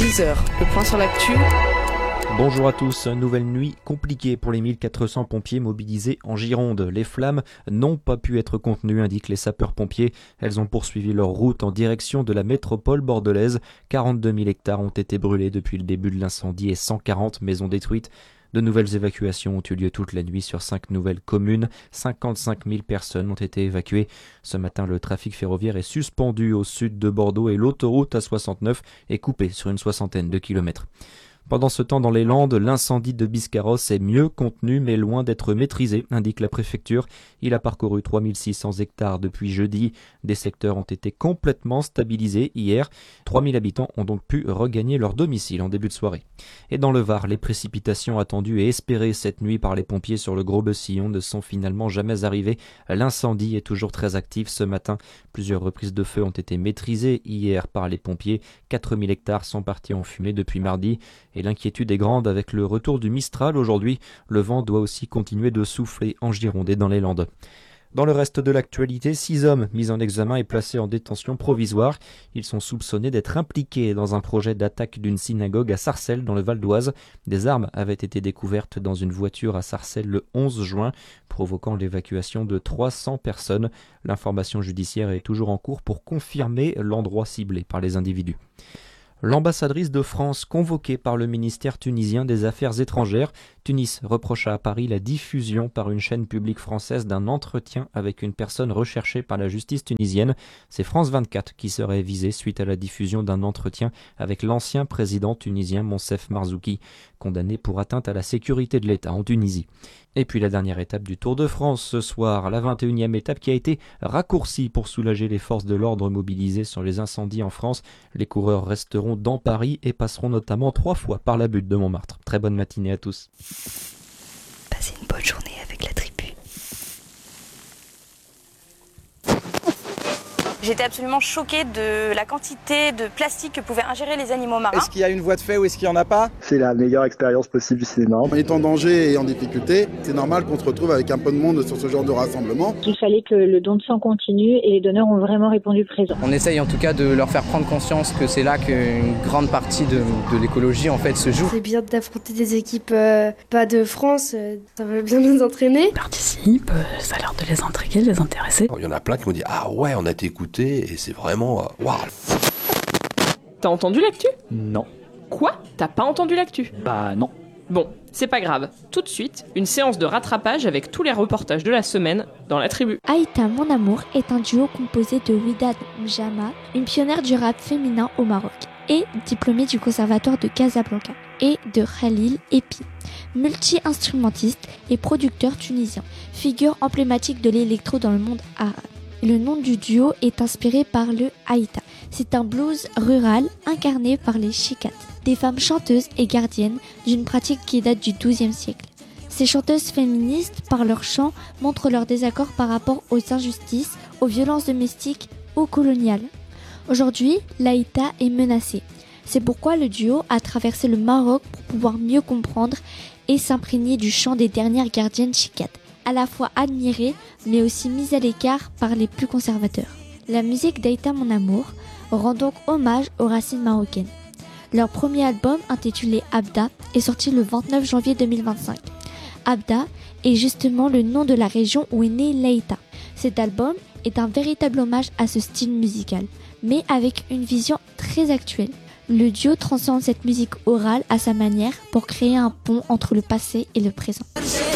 10h, le point sur l'actu. Bonjour à tous, nouvelle nuit compliquée pour les 1400 pompiers mobilisés en Gironde. Les flammes n'ont pas pu être contenues, indiquent les sapeurs-pompiers. Elles ont poursuivi leur route en direction de la métropole bordelaise. 42 000 hectares ont été brûlés depuis le début de l'incendie et 140 maisons détruites. De nouvelles évacuations ont eu lieu toute la nuit sur 5 nouvelles communes. 55 000 personnes ont été évacuées. Ce matin, le trafic ferroviaire est suspendu au sud de Bordeaux et l'autoroute A69 est coupée sur une soixantaine de kilomètres. Pendant ce temps, dans les Landes, l'incendie de Biscarrosse est mieux contenu mais loin d'être maîtrisé, indique la préfecture. Il a parcouru 3600 hectares depuis jeudi. Des secteurs ont été complètement stabilisés hier. 3000 habitants ont donc pu regagner leur domicile en début de soirée. Et dans le Var, les précipitations attendues et espérées cette nuit par les pompiers sur le Gros-Bessillon ne sont finalement jamais arrivées. L'incendie est toujours très actif ce matin. Plusieurs reprises de feu ont été maîtrisées hier par les pompiers. 4000 hectares sont partis en fumée depuis mardi. Et l'inquiétude est grande avec le retour du Mistral aujourd'hui. Le vent doit aussi continuer de souffler en Gironde et dans les Landes. Dans le reste de l'actualité, 6 hommes mis en examen et placés en détention provisoire. Ils sont soupçonnés d'être impliqués dans un projet d'attaque d'une synagogue à Sarcelles dans le Val d'Oise. Des armes avaient été découvertes dans une voiture à Sarcelles le 11 juin, provoquant l'évacuation de 300 personnes. L'information judiciaire est toujours en cours pour confirmer l'endroit ciblé par les individus. L'ambassadrice de France convoquée par le ministère tunisien des Affaires étrangères, Tunis reprocha à Paris la diffusion par une chaîne publique française d'un entretien avec une personne recherchée par la justice tunisienne. C'est France 24 qui serait visée suite à la diffusion d'un entretien avec l'ancien président tunisien Monsef Marzouki, condamné pour atteinte à la sécurité de l'État en Tunisie. Et puis la dernière étape du Tour de France ce soir, la 21e étape qui a été raccourcie pour soulager les forces de l'ordre mobilisées sur les incendies en France. Les coureurs resteront dans Paris et passeront notamment 3 fois par la butte de Montmartre. Très bonne matinée à tous. Passez une bonne journée avec la tribu. J'étais absolument choquée de la quantité de plastique que pouvaient ingérer les animaux marins. Est-ce qu'il y a une voie de fait ou est-ce qu'il n'y en a pas ? C'est la meilleure expérience possible du cinéma. On est en danger et en difficulté, c'est normal qu'on se retrouve avec un peu de monde sur ce genre de rassemblement. Il fallait que le don de sang continue et les donneurs ont vraiment répondu présent. On essaye en tout cas de leur faire prendre conscience que c'est là qu'une grande partie de l'écologie en fait se joue. C'est bien d'affronter des équipes pas de France, ça va bien nous entraîner. Ils participent, ça a l'air de les intriguer, de les intéresser. Il y en a plein qui m'ont dit « Ah ouais, on a été écoutés et c'est vraiment... waouh !» T'as entendu l'actu ? Non. Quoi ? T'as pas entendu l'actu ? Bah non. Bon, c'est pas grave. Tout de suite, une séance de rattrapage avec tous les reportages de la semaine dans la tribu. Aïta Mon Amour est un duo composé de Widad Mjama, une pionnière du rap féminin au Maroc, et diplômée du conservatoire de Casablanca, et de Khalil Epi, multi-instrumentiste et producteur tunisien, figure emblématique de l'électro dans le monde arabe. Le nom du duo est inspiré par le Aïta. C'est un blues rural incarné par les chicates, des femmes chanteuses et gardiennes d'une pratique qui date du XIIe siècle. Ces chanteuses féministes, par leur chant, montrent leur désaccord par rapport aux injustices, aux violences domestiques ou coloniales. Aujourd'hui, l'Aïta est menacée. C'est pourquoi le duo a traversé le Maroc pour pouvoir mieux comprendre et s'imprégner du chant des dernières gardiennes chicates, à la fois admirées mais aussi mises à l'écart par les plus conservateurs. La musique d'Aïta Mon Amour rend donc hommage aux racines marocaines. Leur premier album, intitulé Abda, est sorti le 29 janvier 2025. Abda est justement le nom de la région où est née l'Aïta. Cet album est un véritable hommage à ce style musical, mais avec une vision très actuelle. Le duo transcende cette musique orale à sa manière pour créer un pont entre le passé et le présent.